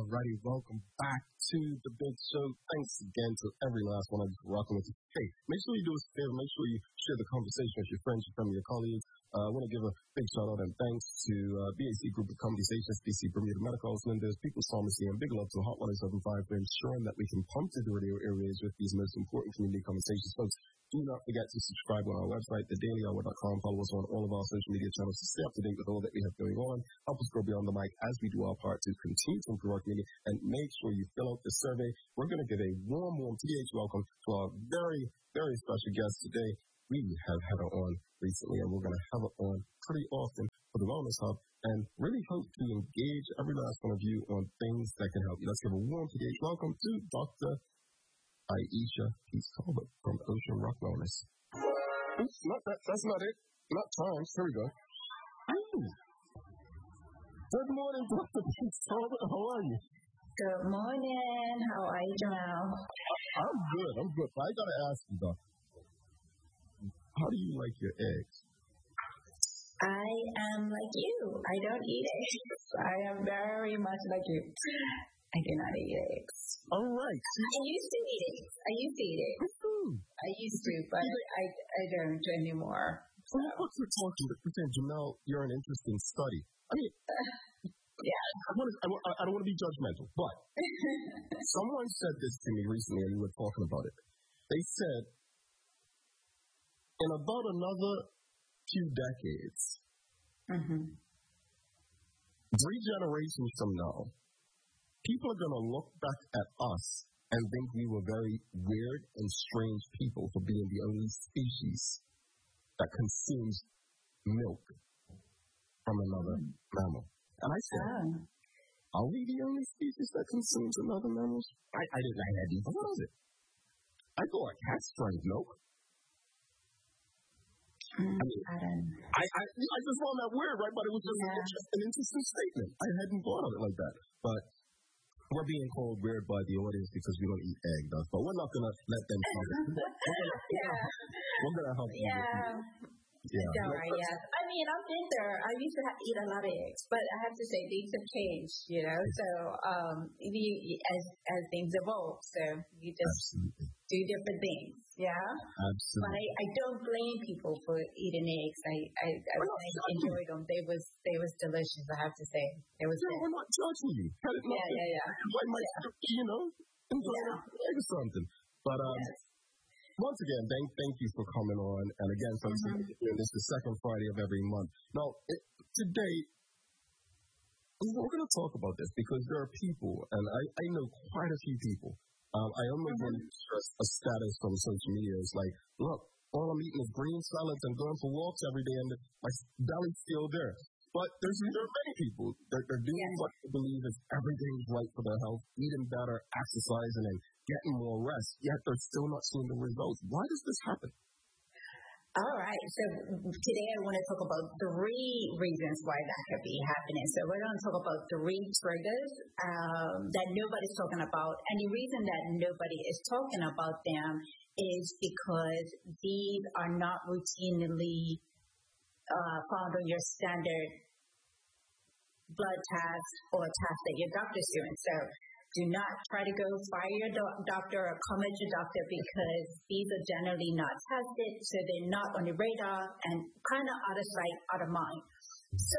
Alrighty, welcome back to the big show. Thanks again to every last one of you for rocking with us. Hey, make sure you do us a favor. Make sure you share the conversation with your friends, your family, your colleagues. I want to give a big shout out and thanks to BAC Group of Conversations, BC Bermuda Medical Lenders, People's Pharmacy, and big love to Hot 1075 for ensuring that we can pump through the radio airwaves with these most important community conversations. Folks, do not forget to subscribe on our website, thedailyhour.com. Follow us on all of our social media channels to stay up to date with all that we have going on. Help us grow beyond the mic as we do our part to continue to improve our community. And make sure you fill out the survey. We're going to give a warm TH welcome to our very, very special guest today. We have had her on recently, and we're going to have her on pretty often for the Wellness Hub, and really hope to engage every last one of you on things that can help you. Let's give a warm TH welcome to Dr. Aisha Peace Talbot from Ocean Rock Wellness. Oops, that's not it. Not times. Here we go. Ooh. Good morning, Dr. Peace Talbot. How are you? Good morning. How are you, Jamal? I'm good. But I got to ask you, Doctor, how do you like your eggs? I am like you. I don't eat eggs. I am very much like you. I do not eat eggs. All right. I used to eat eggs. I used to, but I don't anymore. So what's your talking? Jamel, you're an interesting study. I mean, yeah. I don't want to be judgmental, but someone said this to me recently, and we were talking about it. They said, in about another few decades, 3 generations from now, people are going to look back at us and think we were very weird and strange people for being the only species that consumes milk from another mammal. And I said, are we the only species that consumes another mammal? I had these. What is it? I thought cats drank milk. I just found that weird, right? But it was just an interesting statement. I hadn't thought of it like that. But we're being called weird by the audience because we don't eat egg, though. But we're not going to let them talk. We're going to help you. Yeah. I mean, I've been there. I used to eat a lot of eggs, but I have to say things have changed, you know. So as things evolve, so you just do different things, yeah. Absolutely. But I don't blame people for eating eggs. I enjoyed them. They was delicious. I have to say, it was. We're not judging you. You know, enjoy an egg or something. But once again, thank you for coming on. And again, folks, this is the second Friday of every month. Now, today, we're going to talk about this because there are people, and I know quite a few people. I almost want to stress a status from social media. It's like, look, all I'm eating is green salads and going for walks every day, and my belly's still there. But there are many people that are doing what they believe is everything's right for their health, eating better, exercising, and getting more rest, yet they're still not seeing the results. Why does this happen? All right. So today I want to talk about 3 reasons why that could be happening. So we're going to talk about 3 triggers that nobody's talking about. And the reason that nobody is talking about them is because these are not routinely found on your standard blood test or test that your doctor's doing. So do not try to go fire your doctor or come at your doctor because these are generally not tested, so they're not on the radar and kind of out of sight, out of mind. So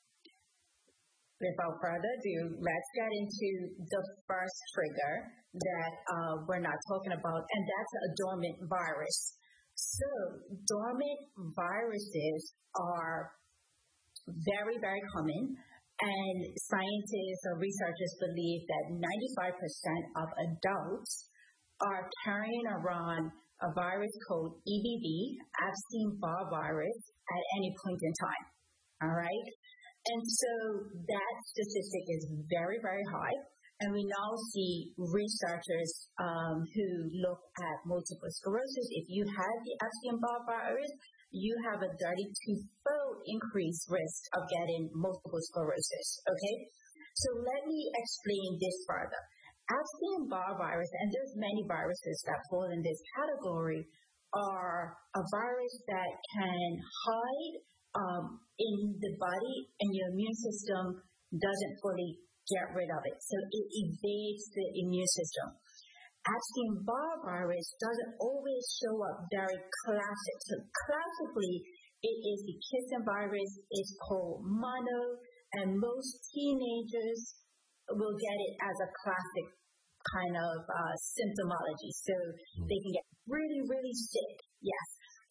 without further ado, let's get into the first trigger that we're not talking about, and that's a dormant virus. So dormant viruses are very, very common. And scientists or researchers believe that 95% of adults are carrying around a virus called EBV, Epstein-Barr virus, at any point in time. All right? And so that statistic is very, very high. And we now see researchers who look at multiple sclerosis. If you have the Epstein-Barr virus, you have a 32-fold increased risk of getting multiple sclerosis, okay? So let me explain this further. Epstein-Barr virus, and there's many viruses that fall in this category, are a virus that can hide in the body and your immune system doesn't fully get rid of it. So it evades the immune system. Epstein-Barr virus doesn't always show up very classic. So classically, it is the kissing virus. It's called mono, and most teenagers will get it as a classic kind of symptomology. So they can get really, really sick. Yes.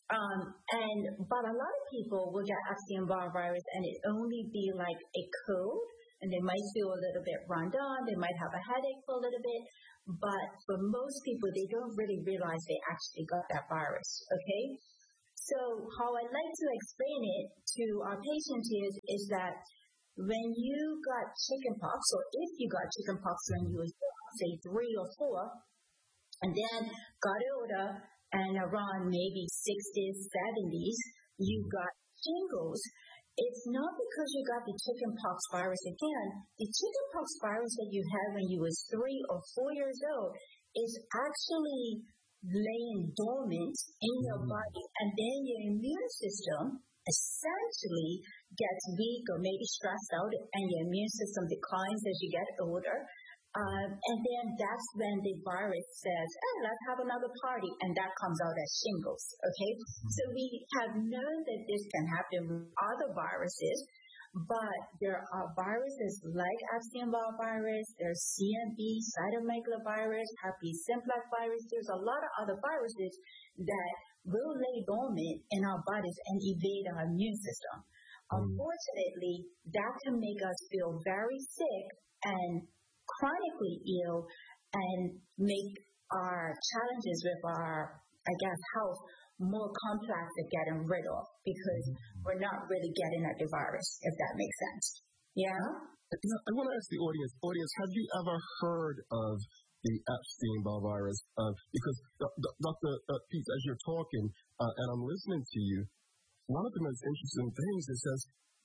But a lot of people will get Epstein-Barr virus and it only be like a cold, and they might feel a little bit run down. They might have a headache for a little bit. But for most people, they don't really realize they actually got that virus. Okay? So how I like to explain it to our patients is that when you got chickenpox, or if you got chickenpox when you were, say, 3 or 4, and then got older, and around maybe 60s, 70s, you got shingles, it's not because you got the chickenpox virus again. The chickenpox virus that you had when you was 3 or 4 years old is actually laying dormant in your body, and then your immune system essentially gets weak or maybe stressed out, and your immune system declines as you get older. And then that's when the virus says, let's have another party, and that comes out as shingles, okay? So we have known that this can happen with other viruses, but there are viruses like Epstein-Barr virus, there's CMV, cytomegalovirus, herpes simplex virus. There's a lot of other viruses that will lay dormant in our bodies and evade our immune system. Unfortunately, that can make us feel very sick and chronically ill and make our challenges with our, health more complex to getting rid of, because we're not really getting at the virus, if that makes sense. Yeah? I want to ask the audience, have you ever heard of the Epstein-Barr virus? Because, Dr. Peetz, as you're talking, and I'm listening to you, one of the most interesting things is that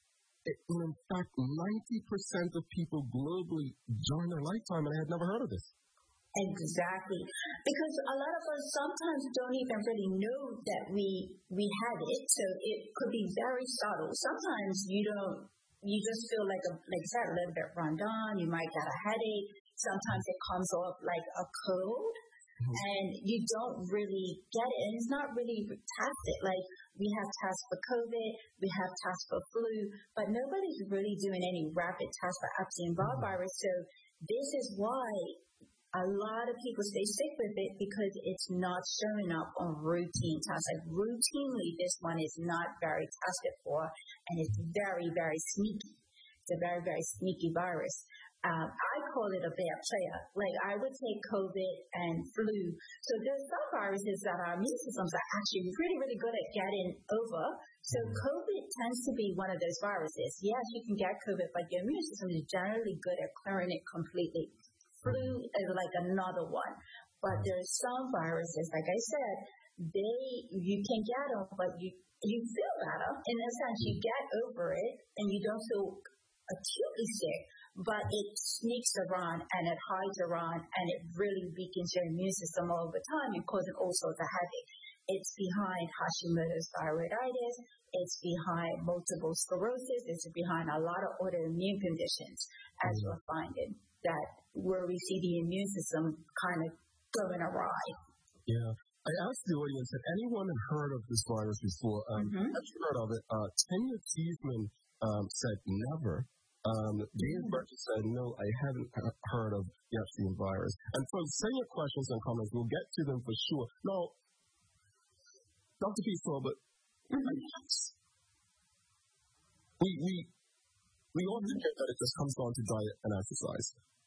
in fact, 90% of people globally during their lifetime, and I had never heard of this. Exactly. Because a lot of us sometimes don't even really know that we have it, so it could be very subtle. Sometimes you just feel like a little bit run down, you might get a headache, sometimes it comes off like a cold, and you don't really get it, and it's not really tested. Like, we have tests for COVID, we have tests for flu, but nobody's really doing any rapid tests for Epstein-Barr virus. So this is why a lot of people stay sick with it, because it's not showing up on routine tests. Like, routinely, this one is not very tested for, and it's very, very sneaky. It's a very, very sneaky virus. I call it a bad player. Like, I would take COVID and flu. So there's some viruses that our immune systems are actually really, really good at getting over. So COVID tends to be one of those viruses. Yes, you can get COVID, but your immune system is generally good at clearing it completely. Flu is like another one. But there's some viruses, like I said, you can get them, but you feel better. In a sense, you get over it, and you don't feel acutely sick, but it sneaks around and it hides around, and it really weakens your immune system all the time and causes all sorts of havoc. It's behind Hashimoto's thyroiditis, it's behind multiple sclerosis, it's behind a lot of autoimmune conditions, as we're finding, that where we see the immune system kind of going awry. Yeah. I asked the audience, had anyone heard of this virus before? Have you heard of it? Tanya Tiesman said never. James Burgess said, no, I haven't heard of the Epstein virus. And so send your questions and comments. We'll get to them for sure. Now, Dr. Peetz, but we often get that it just comes down to diet and exercise.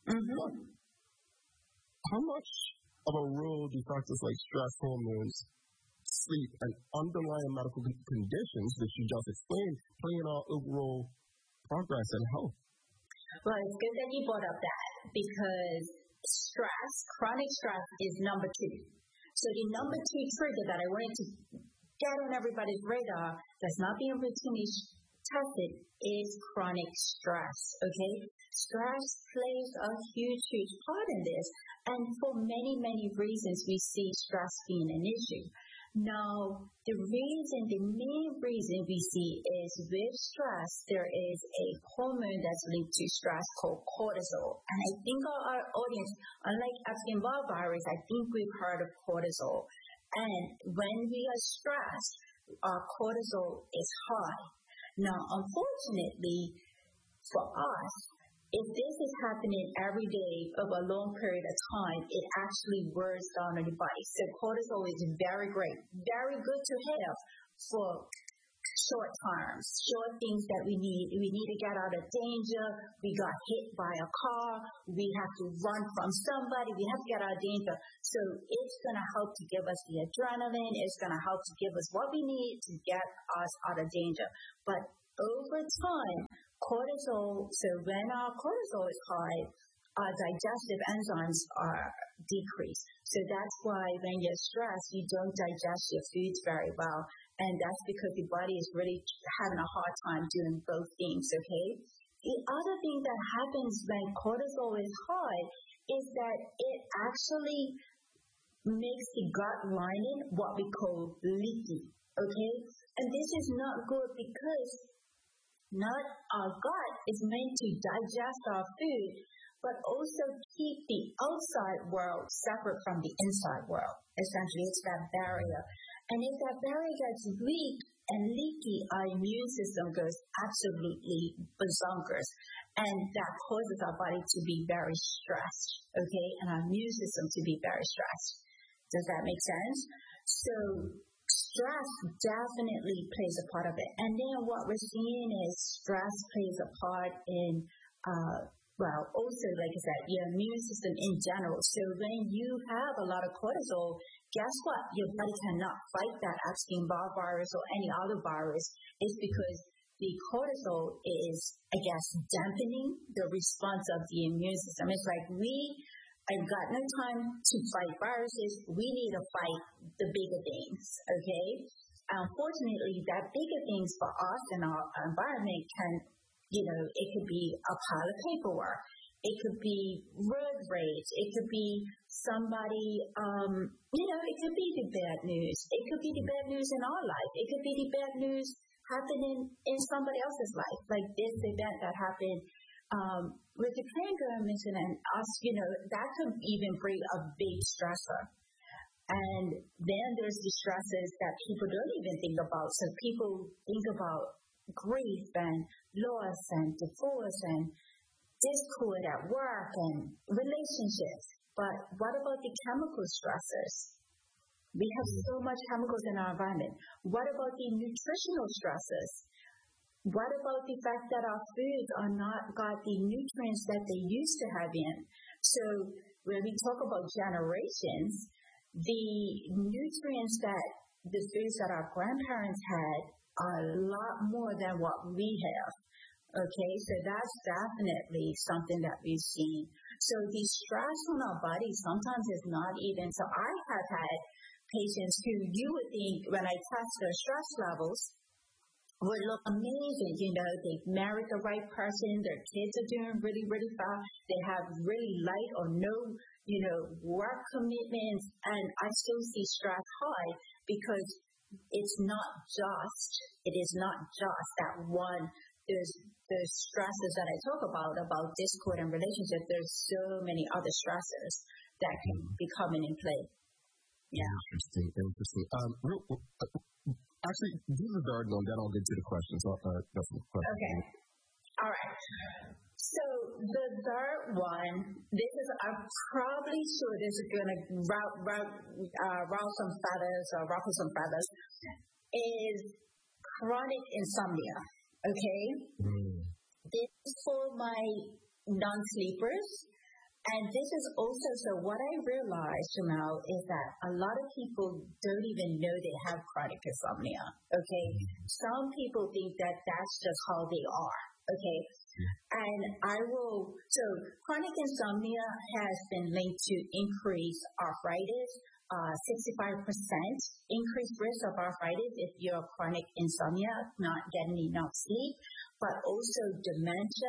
How much of a role do factors like stress hormones, sleep, and underlying medical conditions, which you just explained, play in our overall progress and health? Well, it's good that you brought up that, because chronic stress is number 2. So the number 2 trigger that I wanted to get on everybody's radar that's not being routinely tested is chronic stress, okay? Stress plays a huge, huge part in this, and for many, many reasons we see stress being an issue. Now, the main reason we see is with stress, there is a hormone that's linked to stress called cortisol. And I think our audience, unlike Epstein-Barr virus, I think we've heard of cortisol. And when we are stressed, our cortisol is high. Now, unfortunately, for us, if this is happening every day over a long period of time, it actually wears down on the body. So cortisol is very great, very good to have for short terms, short things that we need. We need to get out of danger. We got hit by a car. We have to run from somebody. We have to get out of danger. So it's going to help to give us the adrenaline. It's going to help to give us what we need to get us out of danger. But over time, cortisol, so when our cortisol is high, our digestive enzymes are decreased. So that's why when you're stressed, you don't digest your foods very well. And that's because the body is really having a hard time doing both things, okay? The other thing that happens when cortisol is high is that it actually makes the gut lining what we call leaky, okay? And this is not good because not our gut is meant to digest our food, but also keep the outside world separate from the inside world. Essentially, it's that barrier. And if that barrier gets weak and leaky, our immune system goes absolutely berserkers. And that causes our body to be very stressed, okay? And our immune system to be very stressed. Does that make sense? So stress definitely plays a part of it. And then what we're seeing is stress plays a part in, also, like I said, your immune system in general. So when you have a lot of cortisol, guess what? Your body cannot fight that Epstein-Barr virus or any other virus. It's because the cortisol is, dampening the response of the immune system. It's like I've got no time to fight viruses. We need to fight the bigger things, okay? Unfortunately, that bigger things for us and our environment can, it could be a pile of paperwork. It could be road rage. It could be somebody, it could be the bad news. It could be the bad news in our life. It could be the bad news happening in somebody else's life, like this event that happened with the Ukraine incident. That could even bring a big stressor. And then there's the stresses that people don't even think about. So people think about grief and loss and divorce and discord at work and relationships. But what about the chemical stressors? We have so much chemicals in our environment. What about the nutritional stresses? What about the fact that our foods are not got the nutrients that they used to have in? So when we talk about generations, the nutrients that the foods that our grandparents had are a lot more than what we have. Okay, so that's definitely something that we've seen. So the stress on our body sometimes is not even, so I have had patients who you would think when I test their stress levels would look amazing. They've married the right person, their kids are doing really, really well, they have really light or no, work commitments, and I still see stress high because it is not just that one. There's stresses that I talk about discord and relationships. There's so many other stressors that can be coming in play. Yeah. Interesting. Actually, do the third one, then I'll get to the questions. That's the question. Okay. All right. So the third one, I'm probably sure this is going to ruffle some feathers, is chronic insomnia. Okay? This is for my non-sleepers. And this is also, so what I realized, Jamal, is that a lot of people don't even know they have chronic insomnia, okay? Some people think that that's just how they are, okay? And so chronic insomnia has been linked to increased arthritis, 65% increased risk of arthritis if you're chronic insomnia, not getting enough sleep, but also dementia,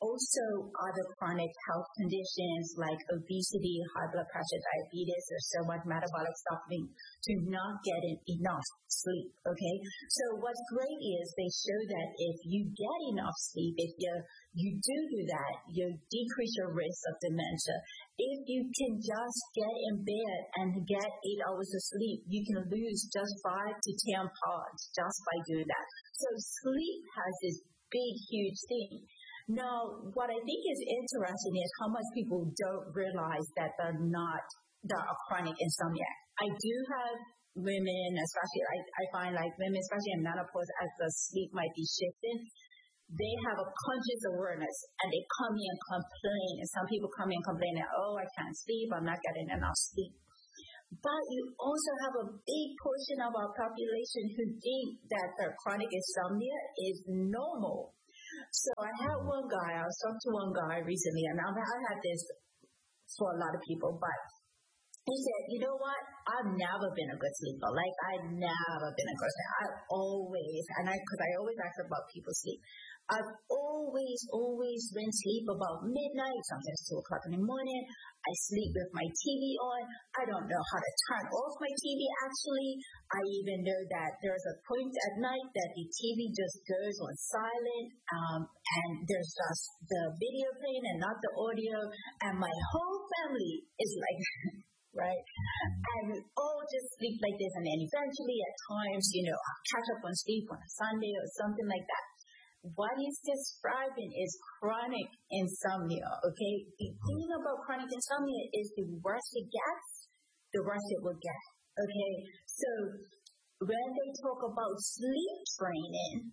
also other chronic health conditions like obesity, high blood pressure, diabetes, or so much metabolic stuff to not getting enough sleep, okay? So what's great is they show that if you get enough sleep, if you do that, you decrease your risk of dementia. If you can just get in bed and get 8 hours of sleep, you can lose just 5 to 10 pounds just by doing that. So sleep has this big, huge thing. Now, what I think is interesting is how much people don't realize that there are chronic insomnia. I do have women, especially I find like women, especially in menopause, as the sleep might be shifting, they have a conscious awareness and they come in and complain. And some people come in complaining, oh, I can't sleep, I'm not getting enough sleep. But you also have a big portion of our population who think that their chronic insomnia is normal. So I had one guy, I was talking to one guy recently, and I had this for a lot of people, but he said, you know what, I've never been a good sleeper. Like, I've never been a good sleeper. I've always, because I always ask about people's sleep, I've always been asleep about midnight, sometimes 2 o'clock in the morning. I sleep with my TV on. I don't know how to turn off my TV, actually. I even know that there's a point at night that the TV just goes on silent, and there's just the video playing and not the audio, and my whole family is like right? And we all just sleep like this, and then eventually at times, I'll catch up on sleep on a Sunday or something like that. What he's describing is chronic insomnia, okay? The thing about chronic insomnia is the worse it gets, the worse it will get, okay? So when they talk about sleep training,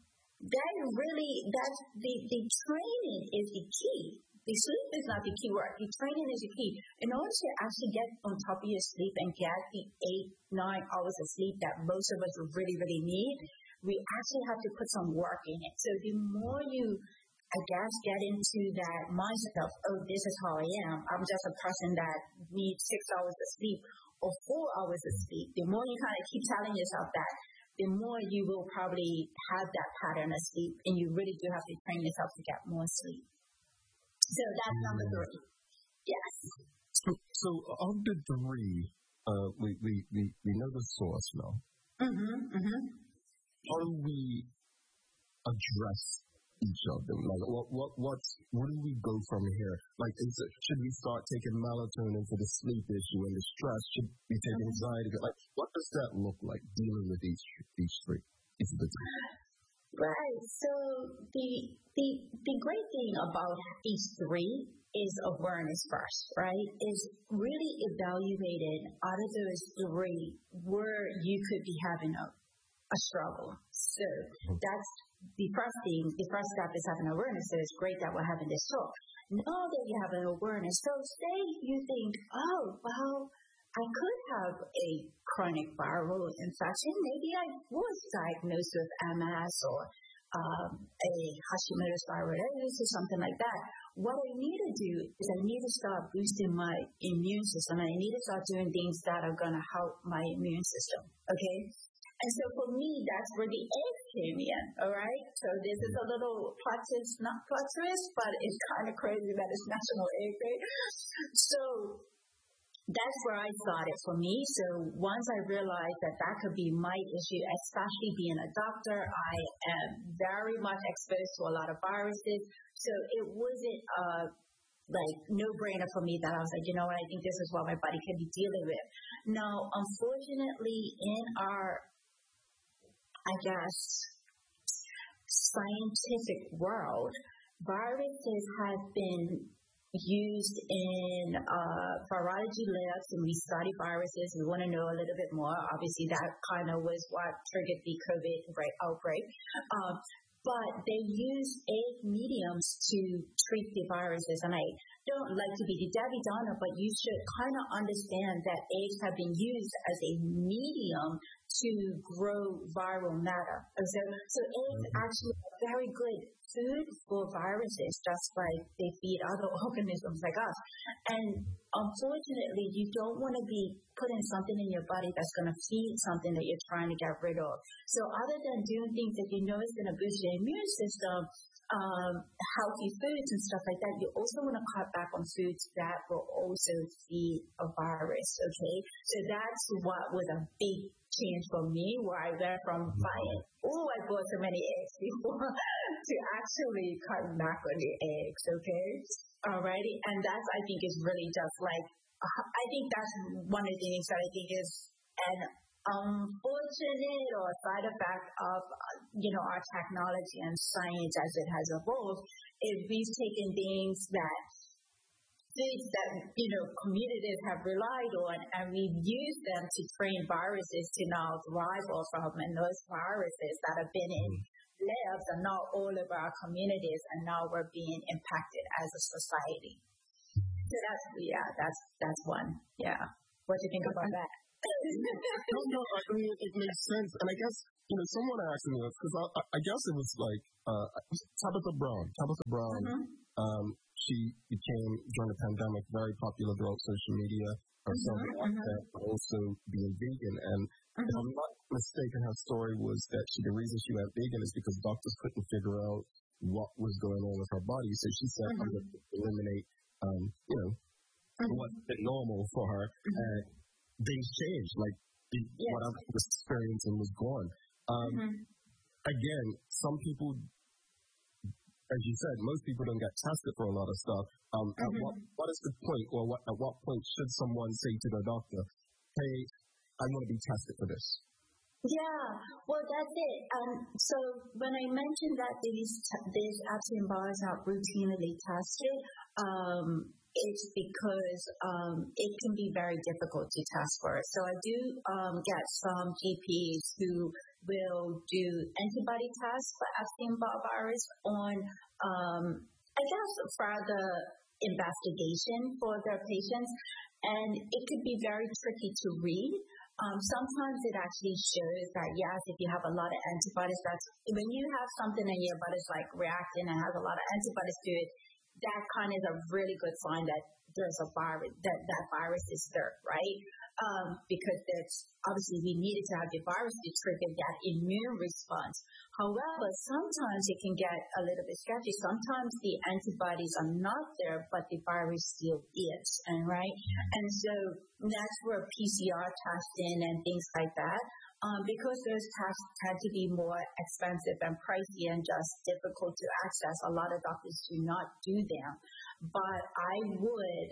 that's the training is the key. The sleep is not the key word. The training is the key. In order to actually get on top of your sleep and get the 8-9 hours of sleep that most of us really, really need, we actually have to put some work in it. So the more you, get into that mindset of, oh, this is how I am. I'm just a person that needs 6 hours of sleep or 4 hours of sleep. The more you kind of keep telling yourself that, the more you will probably have that pattern of sleep, and you really do have to train yourself to get more sleep. So that's number 3. Yes. So of the 3, we know the source now. How do we address each of them? Like, where do we go from here? Like, should we start taking melatonin for the sleep issue and the stress? Should we take anxiety? Like, what does that look like dealing with these 3? Each of the 3. Right. So the great thing about these 3 is awareness first, right? Is really evaluating out of those 3 where you could be having a struggle. So that's the first thing. The first step is having awareness. So it's great that we're having this talk. Now that you have an awareness, so say you think, oh, well, I could have a chronic viral infection. Maybe I was diagnosed with MS or a Hashimoto's thyroiditis or something like that. What I need to do is I need to start boosting my immune system. I need to start doing things that are going to help my immune system, okay? And so for me, that's where the egg came in, all right? So this is a little plot twist, not plot twist, but it's kind of crazy that it's National Egg Day. So that's where I started for me. So once I realized that could be my issue, especially being a doctor, I am very much exposed to a lot of viruses. So it wasn't no-brainer for me that I was like, you know what, I think this is what my body can be dealing with. Now, unfortunately, in our scientific world, viruses have been used in virology labs, and we study viruses. We want to know a little bit more. Obviously, that kind of was what triggered the COVID outbreak. But they use egg mediums to treat the viruses. And I don't like to be the Debbie Downer, but you should kind of understand that eggs have been used as a medium to grow viral matter. So eggs actually are very good food for viruses, just like they feed other organisms like us. And unfortunately, you don't want to be putting something in your body that's going to feed something that you're trying to get rid of. So other than doing things that you know is going to boost your immune system, healthy foods and stuff like that, you also want to cut back on foods that will also feed a virus, okay? So that's what was a big change for me, where I went from buying, I bought so many eggs before, to actually cutting back on the eggs, okay? Alrighty, and that's, I think, is really just like, I think that's one of the things that I think is an unfortunate or side effect of, our technology and science as it has evolved, is we've taken things that communities have relied on, and we've used them to train viruses to now thrive off of, and those viruses that have been in labs are now all over our communities, and now we're being impacted as a society. So that's one. Yeah. What do you think about that? No, I mean, it makes sense. And I guess, someone asked me this, because I guess it was like Tabitha Brown. She became, during the pandemic, very popular throughout social media, herself but also being vegan. And if I'm not mistaken, her story was that the reason she went vegan is because doctors couldn't figure out what was going on with her body. So she said, I'm going to eliminate, what's been normal for her. And things changed. Like, what I was experiencing was gone. Again, some people, as you said, most people don't get tested for a lot of stuff. What is the point, or at what point should someone say to their doctor, hey, I want to be tested for this? Yeah, well, that's it. So when I mentioned that these Epstein bars are routinely tested, it's because it can be very difficult to test for. So I do get some GPs who will do antibody tests for Epstein-Barr virus on, further investigation for their patients, and it could be very tricky to read. Sometimes it actually shows that, yes, if you have a lot of antibodies, when you have something in your body's like reacting and has a lot of antibodies to it, that kind of is a really good sign that there's a virus, that virus is there, right? Because obviously we needed to have the virus to trigger that immune response. However, sometimes it can get a little bit sketchy. Sometimes the antibodies are not there, but the virus still is, right? And so that's where PCR testing and things like that, because those tests tend to be more expensive and pricey and just difficult to access, a lot of doctors do not do them. But I would,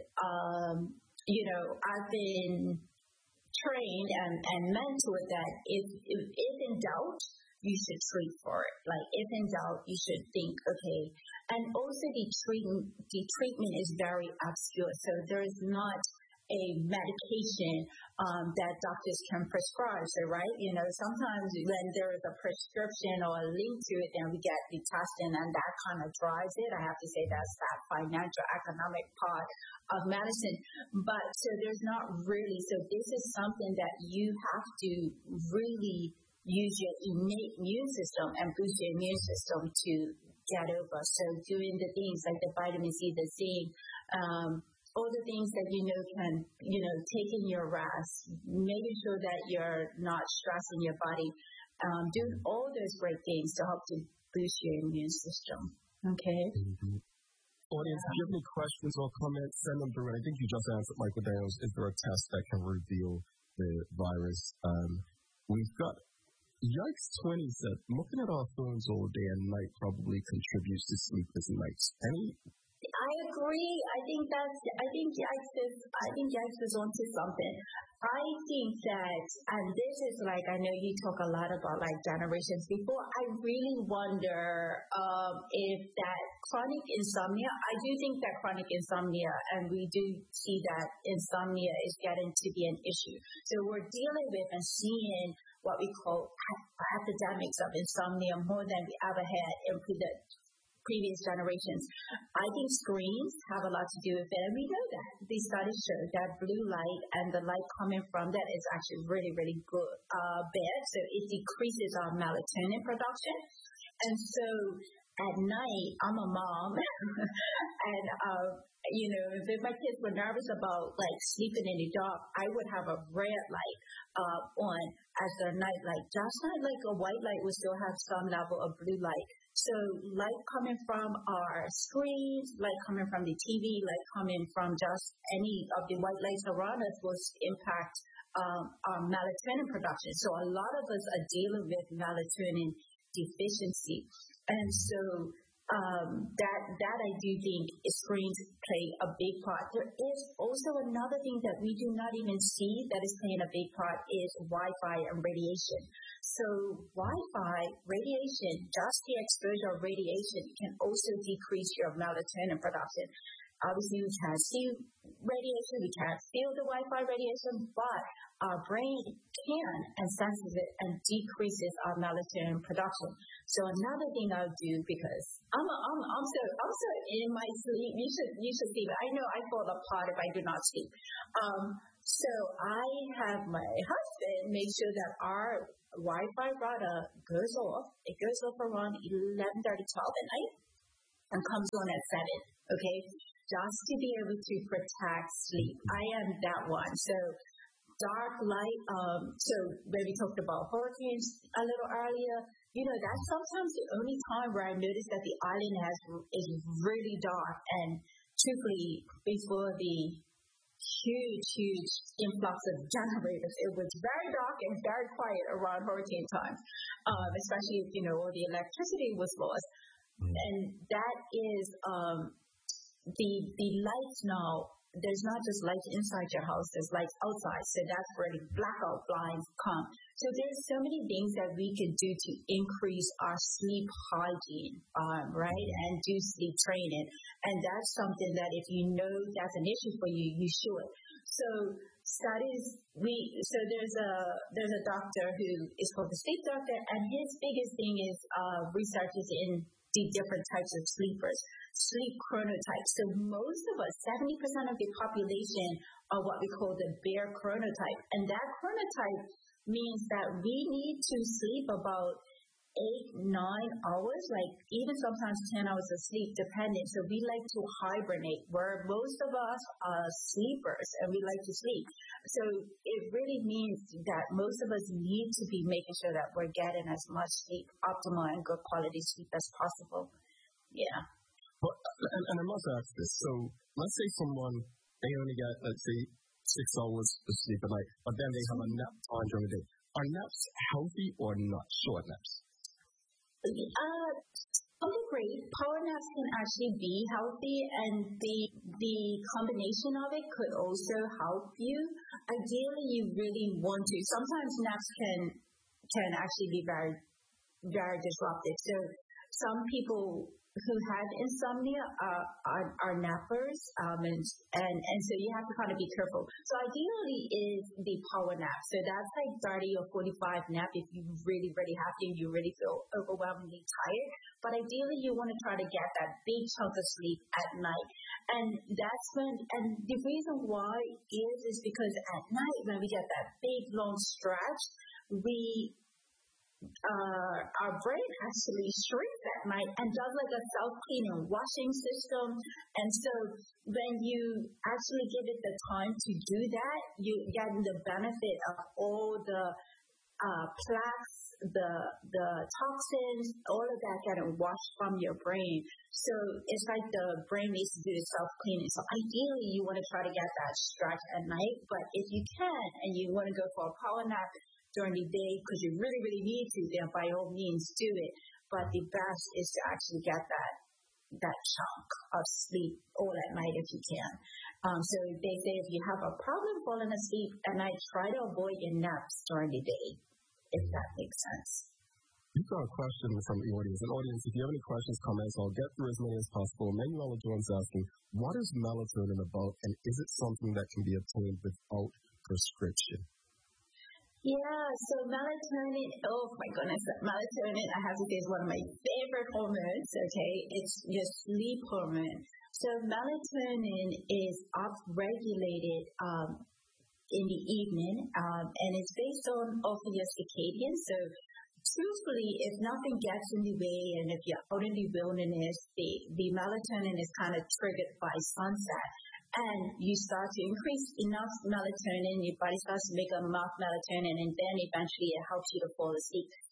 I've been trained and mentored that if in doubt, you should treat for it. Like, if in doubt, you should think, okay. And also the treatment is very obscure, so there is not a medication that doctors can prescribe. So, right, sometimes when there is a prescription or a link to it, then we get the testing, and that kind of drives it. I have to say that's that financial, economic part of medicine. But so there's not really. So this is something that you have to really use your innate immune system and boost your immune system to get over. So doing the things like the vitamin C, the zinc, all the things that can, taking your rest, making sure that you're not stressing your body, doing all those great things to help to boost your immune system. Okay? Audience, if you have any questions or comments, send them through. And I think you just answered Michael Daniels. Is there a test that can reveal the virus? We've got Yikes20 said, looking at our phones all day and night probably contributes to sleepless nights. I agree. I think Yikes is onto something. I think that, and this is like, I know you talk a lot about like generations before. I really wonder if that chronic insomnia, I do think that chronic insomnia, and we do see that insomnia is getting to be an issue. So we're dealing with and seeing what we call epidemics of insomnia more than we ever had in the previous generations. I think screens have a lot to do with it, and we know that. These studies show that blue light and the light coming from that is actually really, really good, bad. So it decreases our melatonin production. And so at night, I'm a mom, and if my kids were nervous about like sleeping in the dark, I would have a red light on as their night light. Just not like a white light would still have some level of blue light So light coming from our screens, light coming from the TV, light coming from just any of the white lights around us will impact our melatonin production. So a lot of us are dealing with melatonin deficiency. And so that I do think screens play a big part. There is also another thing that we do not even see that is playing a big part is Wi-Fi and radiation. So Wi-Fi radiation, just the exposure of radiation can also decrease your melatonin production. Obviously, we can't see radiation, we can't feel the Wi-Fi radiation, but our brain can and senses it and decreases our melatonin production. So another thing I'll do, because I'm so in my sleep. You should see that. I know I fall apart if I do not sleep. So I have my husband make sure that our Wi-Fi router goes off. It goes off around 11:30, 12 at night and comes on at 7. Okay. Just to be able to protect sleep. I am that one. So dark light, so when we talked about hurricanes a little earlier, that's sometimes the only time where I notice that the island is really dark. And truthfully, before the huge influx of generators, it was very dark and very quiet around hurricane time, especially if, all the electricity was lost. And that is... The lights now, there's not just lights inside your house, there's lights outside. So that's where the blackout blinds come. So there's so many things that we could do to increase our sleep hygiene, right? And do sleep training. And that's something that if you know that's an issue for you, you should. So there's a doctor who is called the sleep doctor, and his biggest thing is researches in the different types of sleep chronotypes. So most of us, 70% of the population are what we call the bare chronotype. And that chronotype means that we need to sleep about 8-9 hours, like even sometimes 10 hours of sleep depending. So we like to hibernate, where most of us are sleepers and we like to sleep. So it really means that most of us need to be making sure that we're getting as much sleep, optimal and good quality sleep as possible. Yeah. Well, and I must ask this. So let's say they only get, let's say, 6 hours of sleep a night, but then they have a nap time during the day. Are naps healthy or not? Short naps? Some degree, power naps can actually be healthy, and the combination of it could also help you. Ideally, you really want to. Sometimes naps can actually be very, very disruptive. So some people who have insomnia are nappers, and so you have to kind of be careful. So ideally is the power nap. So that's like 30 or 45 nap if you really, really have to and you really feel overwhelmingly tired. But ideally you want to try to get that big chunk of sleep at night. And that's and the reason why is because at night when we get that big long stretch, our brain actually shrinks at night and does like a self-cleaning washing system. And so when you actually give it the time to do that, you get the benefit of all the plaques, the toxins, all of that getting washed from your brain. So it's like the brain needs to do the self-cleaning. So ideally you want to try to get that stretch at night, but if you can and you want to go for a power nap during the day because you really, really need to, then by all means do it. But the best is to actually get that chunk of sleep all at night if you can. So they say if you have a problem falling asleep at night, try to avoid your naps during the day, if that makes sense. We've got a question from the audience. And audience, if you have any questions, comments, I'll get through as many as possible. Manuela Jones asking, what is melatonin about, and is it something that can be obtained without prescription? Yeah, so melatonin, oh my goodness, melatonin, I have to say, is one of my favorite hormones, okay? It's your sleep hormone. So melatonin is upregulated in the evening, and it's based on also your circadian. So truthfully, if nothing gets in the way and if you're out in the wilderness, the melatonin is kind of triggered by sunset. And you start to increase enough melatonin, your body starts to make enough melatonin, and then eventually it helps you to fall asleep.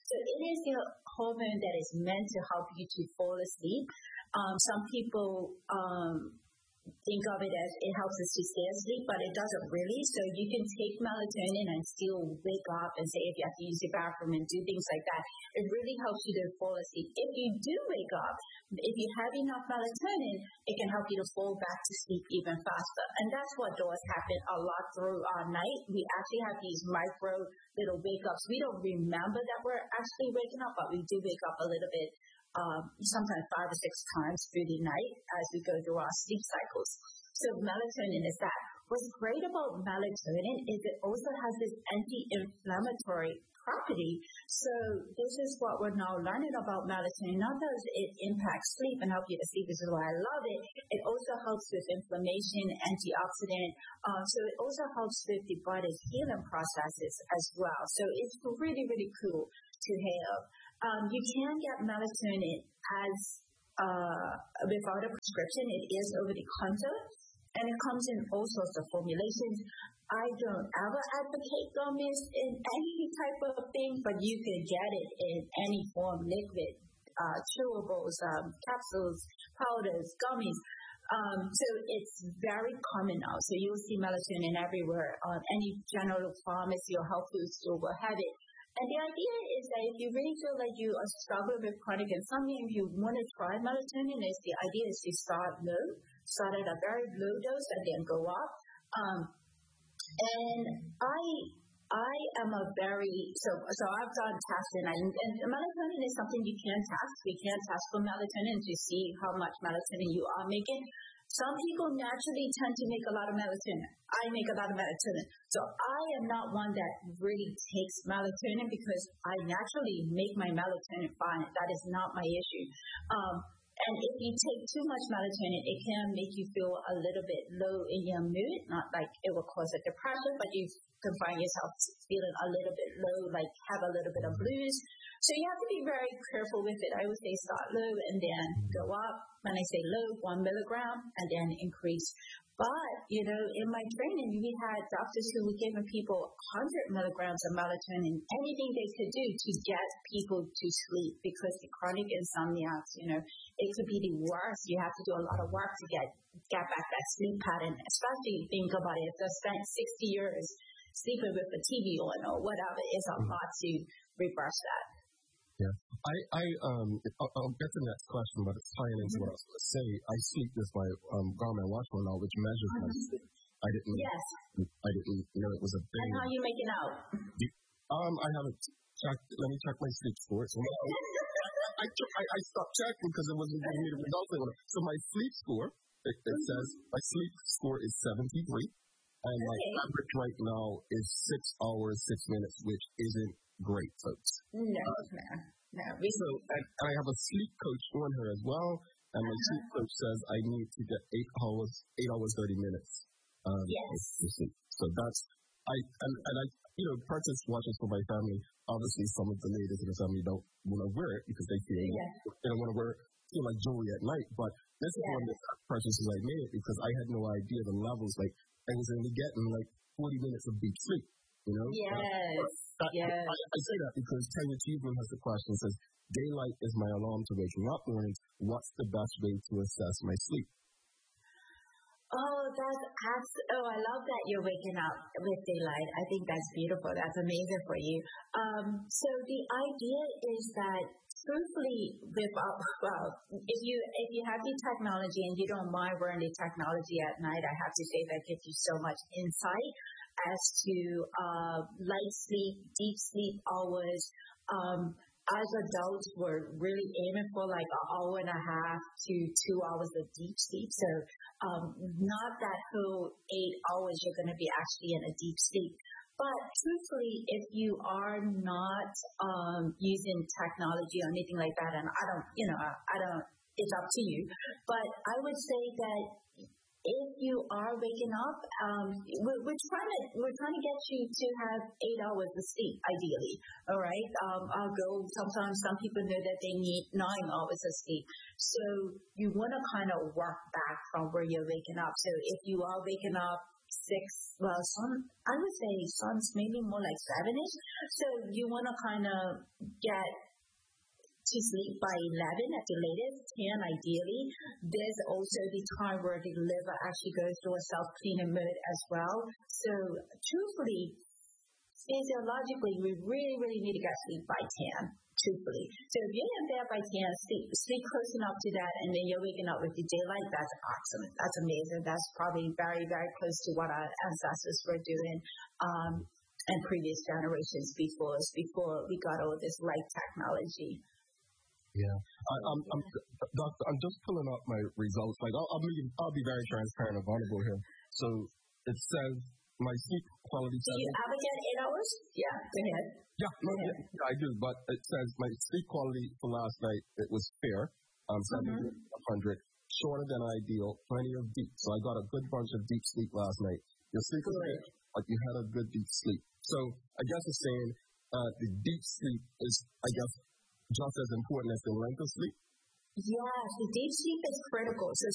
So it is the hormone that is meant to help you to fall asleep. Some people think of it as it helps us to stay asleep, but it doesn't really. So you can take melatonin and still wake up and say if you have to use the bathroom and do things like that. It really helps you to fall asleep. If you do wake up, if you have enough melatonin, it can help you to fall back to sleep even faster. And that's what does happen a lot through our night. We actually have these micro little wake-ups. We don't remember that we're actually waking up, but we do wake up a little bit, sometimes 5 or 6 times through the night as we go through our sleep cycles. So melatonin is that. What's great about melatonin is it also has this anti-inflammatory property. So this is what we're now learning about melatonin. Not does it impact sleep and help you to sleep, this is why I love it. It also helps with inflammation, antioxidant. So it also helps with the body's healing processes as well. So it's really, really cool to have. You can get melatonin as without a prescription. It is over the counter, and it comes in all sorts of formulations. I don't ever advocate gummies in any type of thing, but you can get it in any form: liquid, chewables, capsules, powders, gummies. So it's very common now. So you'll see melatonin everywhere. Any general pharmacy or health food store will have it. And the idea is that if you really feel like you are struggling with chronic insomnia, if you want to try melatonin, the idea is to start low, start at a very low dose and then go up. And I am a very, so I've done testing, and melatonin is something you can test. We can test for melatonin to see how much melatonin you are making. Some people naturally tend to make a lot of melatonin. I make a lot of melatonin. So I am not one that really takes melatonin because I naturally make my melatonin fine. That is not my issue. And if you take too much melatonin, it can make you feel a little bit low in your mood. Not like it will cause a depression, but you can find yourself feeling a little bit low, like have a little bit of blues. So you have to be very careful with it. I would say start low and then go up. When I say low, 1 milligram, and then increase. But, in my training, we had doctors who were giving people 100 milligrams of melatonin, anything they could do to get people to sleep, because the chronic insomnia, it could be the worst. You have to do a lot of work to get back that sleep pattern, especially think about it. If they spent 60 years sleeping with the TV on or whatever, it's a lot to reverse that. Yeah. I'll get to the next question, but it's tying into what I was going to say. I sleep with my Garmin watch one now, which measures my sleep. I didn't know it was a thing. And how are you making out? I haven't checked. Let me check my sleep score. So I stopped checking because it wasn't giving me the results I wanted. So my sleep score, it says my sleep score is 73, and my average right now is 6 hours, 6 minutes, which isn't great, folks. No. So I have a sleep coach on her as well, and my sleep coach says I need to get 8 hours, 30 minutes. To sleep. So that's I purchase watches for my family. Obviously, some of the ladies in the family don't want to wear it because they don't want to feel like jewelry at night. But this is one of the purchases I made because I had no idea the levels. Like I was only getting like 40 minutes of deep sleep. Yes. I say that because Tanya Cheeseman has the question, says, daylight is my alarm to waking up mornings. What's the best way to assess my sleep? I love that you're waking up with daylight. I think that's beautiful. That's amazing for you. So the idea is that truthfully, if you have the technology and you don't mind wearing the technology at night, I have to say that gives you so much insight as to light sleep, deep sleep hours. As adults, we're really aiming for like an hour and a half to 2 hours of deep sleep. So not that whole 8 hours you're going to be actually in a deep sleep. But truthfully, if you are not using technology or anything like that, and I don't, it's up to you. But I would say that if you are waking up, we're trying to get you to have 8 hours of sleep, ideally. All right. I'll go. Sometimes some people know that they need 9 hours of sleep. So you want to kind of work back from where you're waking up. So if you are waking up I would say sun's maybe more like 7-ish. So you want to kind of get to sleep by 11 at the latest, 10 ideally. There's also the time where the liver actually goes through a self-cleaning mode as well. So truthfully, physiologically, we really, really need to get sleep by 10, truthfully. So if you're in bed by 10, sleep close enough to that, and then you're waking up with the daylight, that's awesome. That's amazing. That's probably very, very close to what our ancestors were doing and previous generations before we got all this light technology. Yeah, Doctor, I'm just pulling up my results. Like, I'll be very transparent and vulnerable here. So it says my sleep quality. Do you ever get 8 hours? Yeah, go ahead. Yeah, I do. But it says my sleep quality for last night, it was fair. 700, shorter than ideal, plenty of deep. So I got a good bunch of deep sleep last night. Your sleep was good, but you had a good deep sleep. So I guess it's saying the deep sleep is, I guess, just as important as the length of sleep? Yes, the deep sleep is critical. So